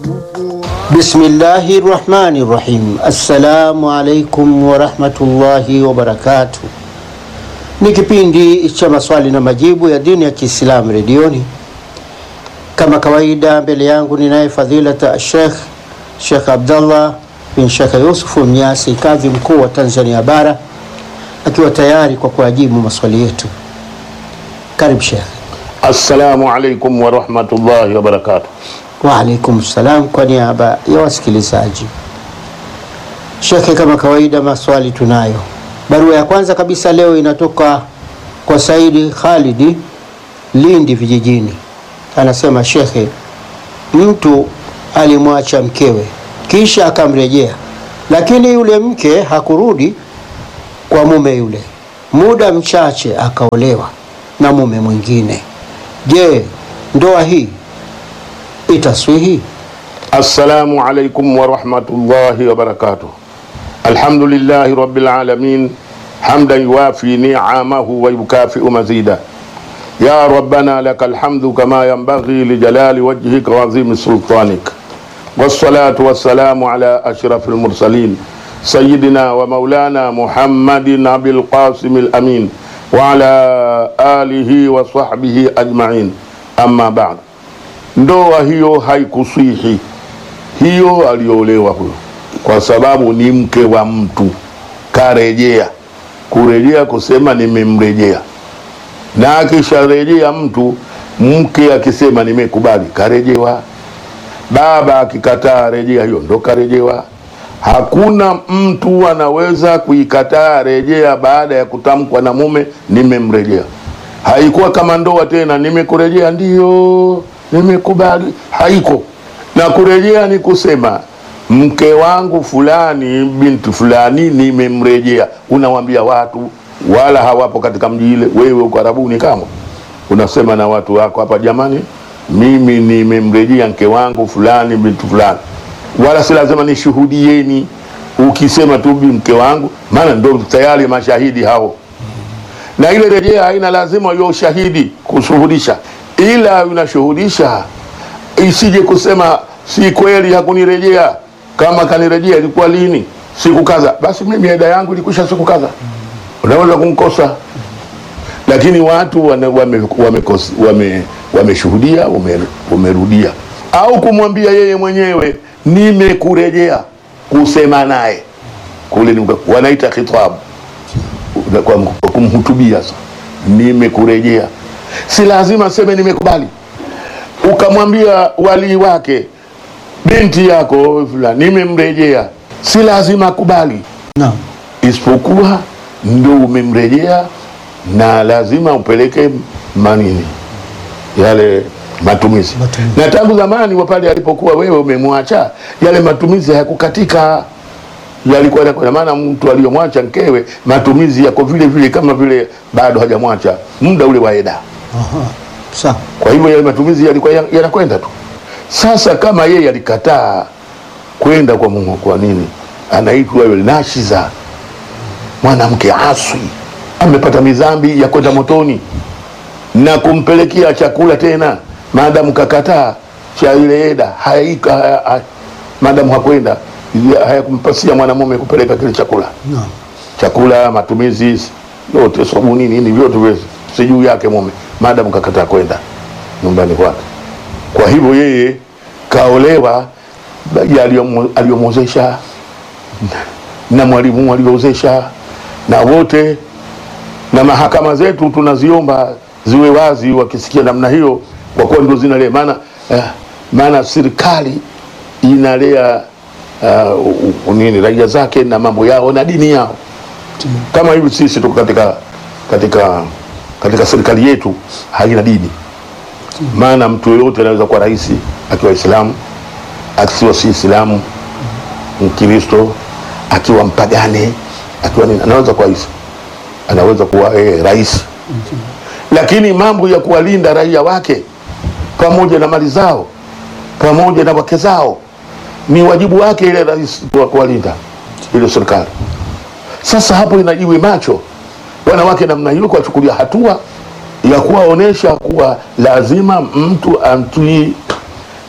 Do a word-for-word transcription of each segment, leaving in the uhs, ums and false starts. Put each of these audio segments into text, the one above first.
Bismillahir Rahmanir Rahim. Assalamu alaikum wa rahmatullahi wa barakatuh. Ni kipindi cha maswali na majibu ya dini ya Kiislamu redioni. Kama kawaida, mbele yangu ninaye fadhilata Sheikh Sheikh Abdallah bin Sheikh Yusuf Mnyasi, kadhi mkuu wa Tanzania bara, akiwa tayari kwa kujibu maswali yetu. Karibu Sheikh. Assalamu alaikum wa rahmatullahi wa barakatuh. Wa alaikum salam. Kwa niaba ya wasikilizaji, Sheikh, kama kawaida maswali tunayo. Barua ya kwanza kabisa leo inatoka kwa Saidi Khalidi, Lindi vijijini. Anasema, Sheikh, mtu alimwacha mkewe kisha akamrejea, lakini yule mke hakurudi kwa mume yule. Muda mchache akaolewa na mume mwingine. Je, ndoa hii itaswihi? Assalamu alaikum wa rahmatullahi wa barakatuh. Alhamdulillahi rabbil alamin, hamdan yuwafi ni'amahu wa yukafi'u mazida. Ya rabbana lakal hamdu kama yanbaghi li jalali wajhika wa azimi sultanik. Wassalatu wassalamu ala ashrafil mursalin sayyidina wa maulana Muhammadin abil qasim al amin wa ala alihi wa sahbihi ajma'in. Amma ba'd. Ndoa hiyo haikuswihi, hiyo aliolewa huyo, kwa sababu ni mke wa mtu, karejea. Kurejea kusema nimemrejea, na akisharejea mtu, mke akisema nimekubali, karejewa. Baba akikataa rejea, hiyo ndo karejewa. Hakuna mtu anaweza kuikataa rejea baada ya kutamkwa na mume nimemrejea. Haikuwa kama ndoa tena, nimekurejea ndio nimekubali, haiko. Na kurejea ni kusema mke wangu fulani binti fulani nimemrejea. Unawambia watu wala hawapo katika mji ile, wewe uko Arabuni, kama unasema na watu wako hapa, jamani, mimi nimemrejea mke wangu fulani binti fulani, wala si lazima nishuhudieni. Ukisema tu mke wangu, maana ndio tayari mashahidi hao. Na ile rejea haina lazima yo shahidi kushuhudisha, ila unashuhudisha isije kusema si kweli hakunirejea. Kama kanirejea ilikuwa lini, siku kaza, basi mimi eda yangu ilikwisha siku kaza, unaweza kumkosa. Lakini watu wame wameshuhudia wame wamerudia, au kumwambia yeye mwenyewe nimekurejea, kusema naye kule ni wanaita khitab, kwa kumhutubia. Nimekurejea, si lazima seme nimekubali. Ukamwambia wali wake, binti yako fulani nimemrejea, si lazima kubali. Naam. Isipokuwa ndio umemrejea, na lazima upeleke manini yale matumizi. Matumizi. Na tangu zamani wapale alipokuwa wewe umemwacha, yale matumizi hayakukatika, yalikuwa kwa maana mtu aliyomwacha mkewe matumizi yako vile vile kama vile bado hajamwacha muda ule wa eda. Aha. Sawa. Kwa hivyo yale matumizi yalikuwa yanakwenda tu. Sasa kama yeye alikataa kwenda kwa Mungu, kwa nini anaitwa yule nashiza, mwanamke aswi, amepata mizambi ya kwenda motoni na kumpelekea chakula tena, maadamu kakataa cha ile eda, haika ha, maadamu hakwenda, hayakumpasia mwanamume kupeleka kile chakula. No. Chakula, matumizi yote, sabuni, nini, vyote vyote si juu yake mume, maadamu kakataa kwenda nyumbani kwake. Kwa hivyo yeye kaolewa aliyomwozesha na mwalimu aliyozesha na wote. Na mahakama zetu tunaziomba ziwe wazi, wakisikia namna hiyo, kwa kuwa ndio zinalea. Maana eh, maana serikali inalea uh, nini raia zake na mambo yao na dini yao. Kama hivi sisi tuko katika katika katika serikali yetu haina dini. Maana mtu yote anaweza kuwa rais akiwa Islamu, akiwa si Islamu, Mkristo, akiwa mpagane, akiwa nini, anaweza kuwa rais, anaweza kuwa eh, rais. Lakini mambo ya kuwalinda raia wake pamoja na mali zao pamoja na wake zao ni wajibu wake ile rais wa kuwalinda ile serikali. Sasa hapo inajiwe macho wanawake namna hiyo, kuwachukulia hatua ya kuwaonesha kuwa lazima mtu amtii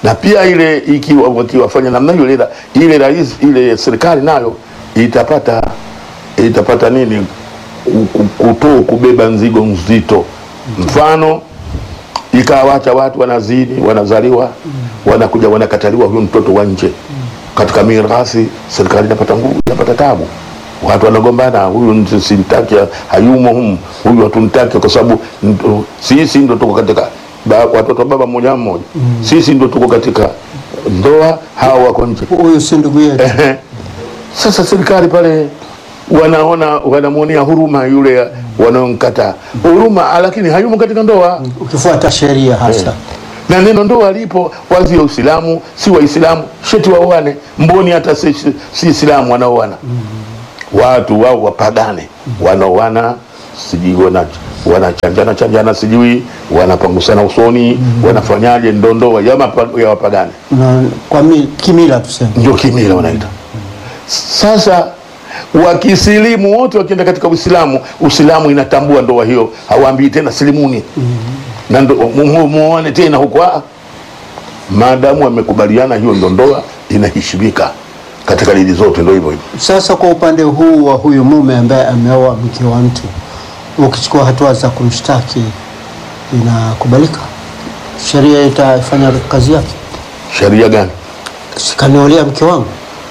Na pia ile ikiwa wakiwafanya namna hiyo, ile ile rais ile serikali nayo itapata itapata nini, kutoa kubeba nzigo mzito. Mfano ikawacha watu wanazini, wanazaliwa, wanakuja wanakataliwa huyo mtoto wa nje katika mirathi, serikali inapata nguvu, inapata tabu. Watu wanagombana, huyu simtaki, hayumo humu, huyu hatumtaki kwa sababu sisi ndio tuko katika watoto baba mmoja mmoja. Mm. Sisi ndio tuko katika ndoa, hao wako nje. Huyu si ndugu yetu. Sasa serikali pale wanaona, wanamuonea huruma yule mm. wanaomkataa. Huruma lakini hayumo katika ndoa. Mm. Ukifuata sheria hasa. Na neno ndoa lipo wazi, Uislamu si Waislamu sheti waoane, mboni hata si si Islamu wanaoana. Mm. Watu wao wapagane, mm. wanaoana sijui wana wanachanjana chanjana sijui wanapangusana usoni, mm. wanafanyaje ndondoa ya, ya wapagane. Na kwa mi, kimila tuseme. Ndio kimila wanaita. Mm. Sasa wakisilimu wote wakienda katika Uislamu, Uislamu inatambua ndoa hiyo, hawaambii tena silimuni. Mm. Na ndo muone tena huko, maadamu wamekubaliana hiyo ndo ndoa inaheshimika katika dini zote, ndio hivyo hivyo. Sasa kwa upande huu wa huyu mume ambaye ameoa mke wa mtu, ukichukua hatua za kumshtaki inakubalika? Sheria itafanya kazi yake? Sheria gani? Sikaniolea mke wangu,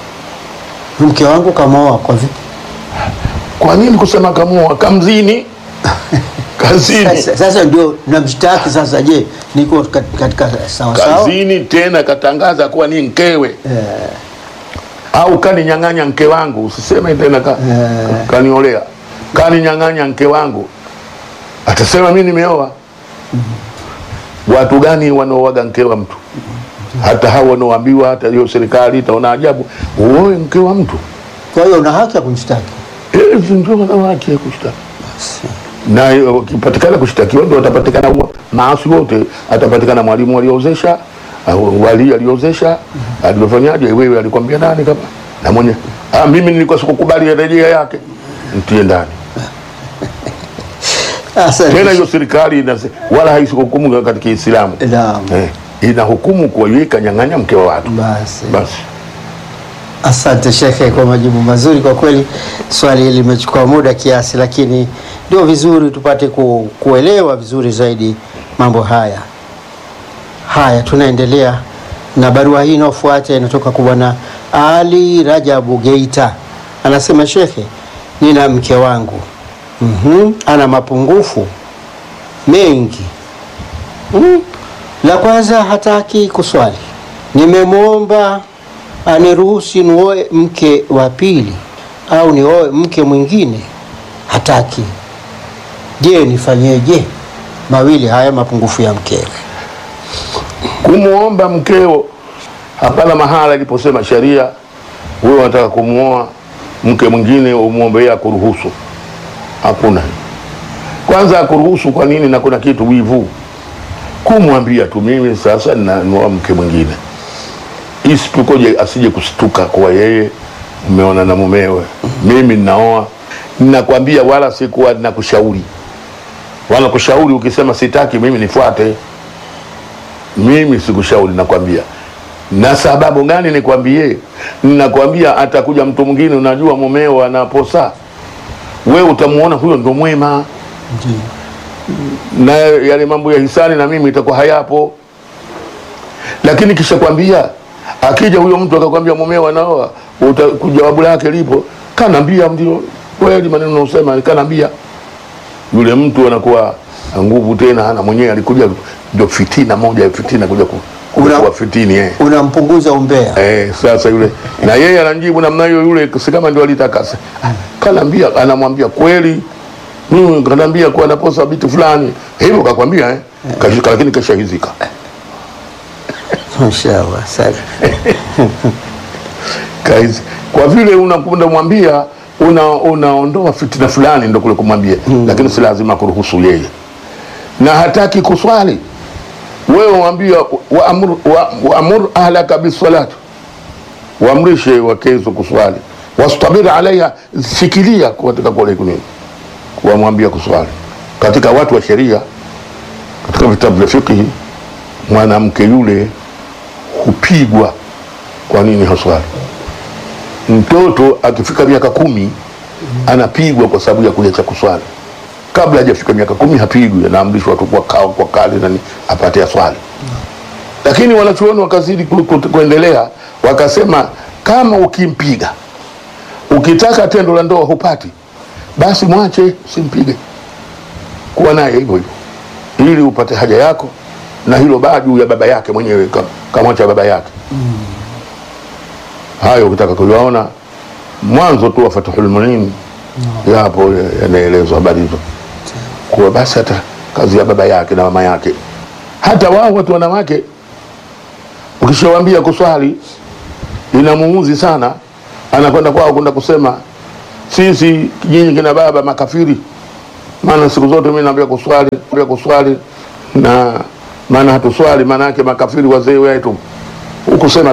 mke wangu kamoa kwa vipi? Kwa nini kusema kamoa? Kamzini kazini. Sasa, sasa ndio namshtaki sasa. Je, niko katika sawa sawa? Kazini tena katangaza kuwa ni mkewe. Yeah. Au kaninyang'anya mke wangu, usiseme tena ka, yeah. kaniolea. Kaninyang'anya mke wangu, atasema mimi nimeoa. Mm-hmm. Watu gani wanaoaga mke wa mtu? Mm-hmm. Hata hao wanaoambiwa, hata hiyo serikali itaona ajabu, uoe mke wa mtu. Kwa hiyo una haki ya kumshtaki. Eh, ndio una haki ya kumshtaki. Na ukipatikana kushtakiwa ndio atapatikana maasi wote, atapatikana mwalimu aliozesha, wali aliozesha, mm-hmm. alifanyaje, wewe alikwambia nani kama na mwenye ah mimi nilikuwa sikukubali rejea yake, mtie ndani. Tena hiyo serikali ina wala haisihukumu katika Uislamu. Eh, ina hukumu kuweka nyang'anya mke wa watu. Basi. Basi. Asante Shekhe kwa majibu mazuri. Kwa kweli swali hili limechukua muda kiasi, lakini ndio vizuri tupate ku, kuelewa vizuri zaidi mambo haya. Haya, tunaendelea na barua hii inayofuata, inatoka kwa Bwana Ali Rajabu Geita. Anasema, Shekhe, nina mke wangu. Mhm. Ana mapungufu mengi. Mhm. La kwanza, hataki kuswali. Nimemwomba aniruhusi nioe mke wa pili au nioe mke mwingine, hataki. Je, nifanyeje? Mawili haya mapungufu ya mkewe. Kumuomba mkeo hapana mahala iliposema sheria wewe unataka kumuoa mke mwingine umuombe yeye akuruhusu. Hakuna. Kwanza akuruhusu kwa nini? Na kuna kitu wivu. Kumwambia tu mimi sasa ninaoa mke mwingine, isipokoje asije kustuka kwa yeye umeona na mumewe. Mimi ninaoa, ninakwambia wala sikuwa ninakushauri. Wala kushauri ukisema sitaki mimi nifuate. Mimi sikushauri, nakwambia. Na sababu gani nikwambie? Ninakwambia atakuja mtu mwingine, unajua mumeo anaposa, wewe utamuona huyo ndo mwema. Ndiyo. Na yale mambo ya hisani na mimi itakuwa hayapo. Lakini kisha kwambia, akija huyo mtu akakwambia mumeo anaoa, utakujawabu lake lipo, kanambia ndio kweli maneno unasema, kanambia. Yule mtu anakuwa nguvu tena hana mwenyewe, alikuja ndio fitina moja, fitina kuja ku Una, kwa fitini eh. Unampunguza umbea. Eh, sasa yule na yeye anajibu namna hiyo, yule si kama ndio alitakasa. Kanambia, anamwambia kweli. Mimi kanambia kwa anaposa vitu fulani. Hivyo kakwambia eh. Kashika lakini kashahizika. Mashaallah, sasa. Kaizi. Kwa vile unakunda mwambia una unaondoa fitina fulani ndio kule kumwambia, hmm. Lakini si lazima kuruhusu yeye. Na hataki kuswali. Wewe mwambia wa amur wa, wa amur ahlaka bisalat, waamrishe wakezo kuswali, wastabir alaiha, fikiria katika kule kunini kuamwambia kuswali. Katika watu wa sheria, katika vitabu vya fiqh, mwanamke yule hupigwa. Kwa nini haswali? Mtoto akifika miaka kumi anapigwa kwa sababu ya kuacha kuswali. Kabla hajafika miaka kumi hapigwi, anaamrishwa tu kwa kao kwa kali na apate aswali. Lakini wanachuoni wakazidi ku, ku, kuendelea wakasema kama ukimpiga ukitaka tendo la ndoa hupati, basi mwache, simpige, kuwa naye hivyo hivyo ili upate haja yako, na hilo bado ya baba yake mwenyewe kama cha baba yake. Mm. Hayo ukitaka kuyaona mwanzo tu wa Fathul Muin, no. Yapo yanaelezwa habari hizo. Kwa basi hata kazi ya baba yake na mama yake, hata wao watu wanawake ukishawaambia kuswali inamuuzi sana, anakwenda kwao kwenda kusema sisi nyinyi kina baba makafiri, maana siku zote mimi naambia kuswali, naambia kuswali na maana hatuswali, maana yake makafiri wazee wetu. Ukusema